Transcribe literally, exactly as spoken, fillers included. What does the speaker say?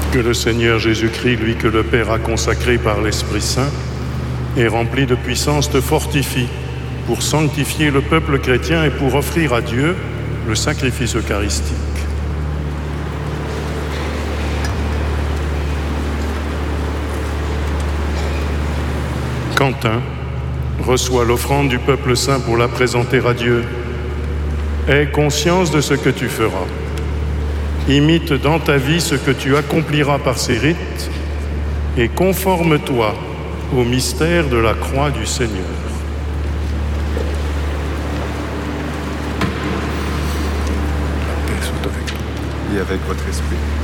Que le Seigneur Jésus-Christ, lui que le Père a consacré par l'Esprit Saint et rempli de puissance, te fortifie pour sanctifier le peuple chrétien et pour offrir à Dieu le sacrifice eucharistique. Quentin, reçois l'offrande du peuple saint pour la présenter à Dieu. Aie conscience de ce que tu feras. Imite dans ta vie ce que tu accompliras par ces rites et conforme-toi au mystère de la croix du Seigneur. La paix soit avec vous. Et avec votre esprit.